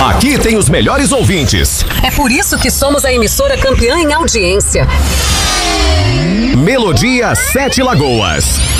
Aqui tem os melhores ouvintes. É por isso que somos a emissora campeã em audiência. Melodia Sete Lagoas.